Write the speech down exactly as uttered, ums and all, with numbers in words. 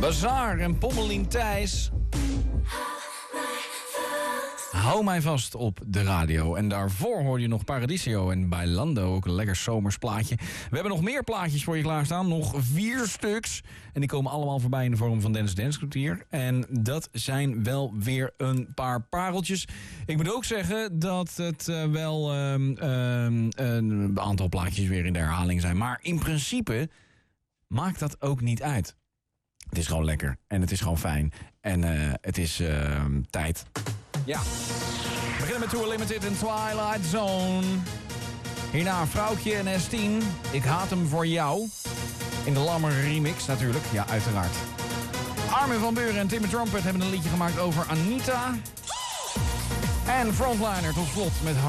Bazaar en Pommelien Thijs. Hou mij vast op de radio. En daarvoor hoor je nog Paradiso en Bailando, ook een lekker zomers plaatje. We hebben nog meer plaatjes voor je klaarstaan. Nog vier stuks. En die komen allemaal voorbij in de vorm van Dance Dance Kwartier. En dat zijn wel weer een paar pareltjes. Ik moet ook zeggen dat het uh, wel um, um, een aantal plaatjes weer in de herhaling zijn. Maar in principe maakt dat ook niet uit. Het is gewoon lekker. En het is gewoon fijn. En uh, het is uh, tijd. Ja. We beginnen met Tour Limited en Twilight Zone. Hierna Vrouwtje en S tien. Ik haat hem voor jou. In de Lammer remix natuurlijk. Ja, uiteraard. Armin van Buuren en Timmy Trumpet hebben een liedje gemaakt over Anita. En Frontliner tot slot met